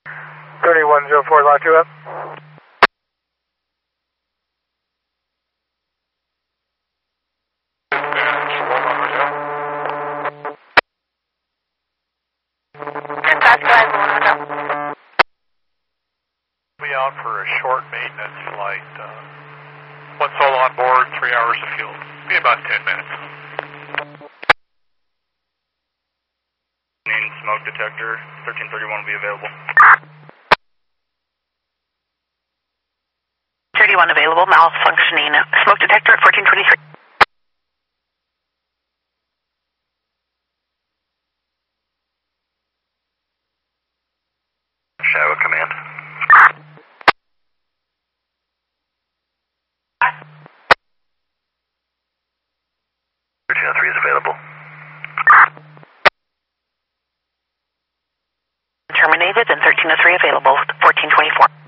3104, line 2 up. Be out for a short maintenance flight. One solo on board, 3 hours of fuel. Be about 10 minutes. Smoke detector, 1331 will be available. 31 available, malfunctioning. Smoke detector at 1423. Shower command. 1303 is available. Terminated and 1303 available, 1424.